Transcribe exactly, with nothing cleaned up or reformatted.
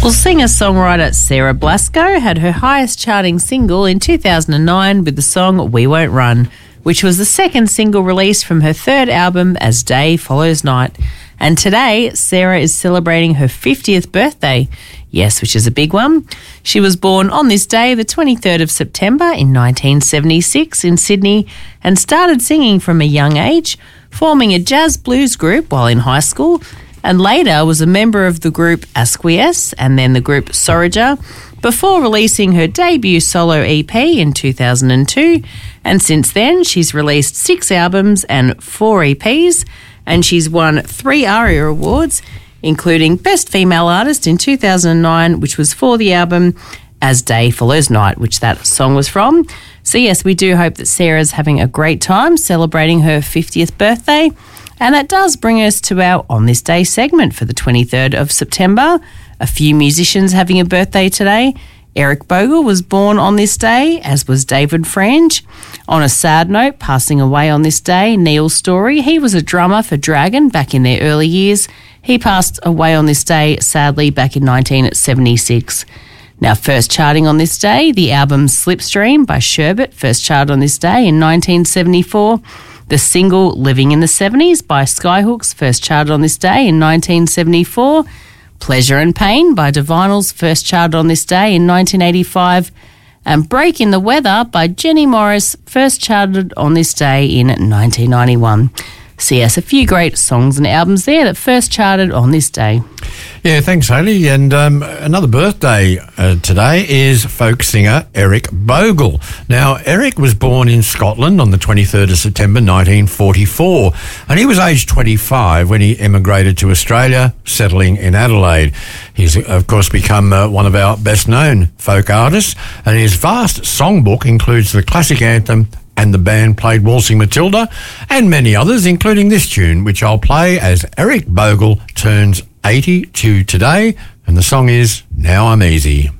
Well, singer-songwriter Sarah Blasko had her highest charting single in two thousand nine with the song We Won't Run, which was the second single released from her third album As Day Follows Night. And today, Sarah is celebrating her fiftieth birthday. Yes, which is a big one. She was born on this day, the twenty-third of September in nineteen seventy-six in Sydney, and started singing from a young age, forming a jazz blues group while in high school, and later was a member of the group Asquies and then the group Sorija, before releasing her debut solo E P in two thousand two. And since then, she's released six albums and four E Ps, and she's won three ARIA Awards, including Best Female Artist in two thousand nine, which was for the album As Day Follows Night, which that song was from. So yes, we do hope that Sarah's having a great time celebrating her fiftieth birthday. And that does bring us to our On This Day segment for the twenty-third of September. A few musicians having a birthday today. Eric Bogle was born on this day, as was David Frange. On a sad note, passing away on this day, Neil Story. He was a drummer for Dragon back in their early years. He passed away on this day, sadly, back in nineteen seventy-six. Now, first charting on this day, the album Slipstream by Sherbet, first charted on this day in nineteen seventy-four. The single Living in the seventies by Skyhooks, first charted on this day in nineteen seventy-four. Pleasure and Pain by Divinals, first charted on this day in nineteen eighty-five. And Break in the Weather by Jenny Morris, first charted on this day in nineteen ninety-one. So yes, a few great songs and albums there that first charted on this day. Yeah, thanks, Hayley. And um, another birthday uh, today is folk singer Eric Bogle. Now, Eric was born in Scotland on the twenty-third of September nineteen forty-four, and he was aged twenty-five when he emigrated to Australia, settling in Adelaide. He's, of course, become uh, one of our best-known folk artists, and his vast songbook includes the classic anthem And the Band Played Waltzing Matilda, and many others, including this tune, which I'll play as Eric Bogle turns eighty-two today, and the song is Now I'm Easy.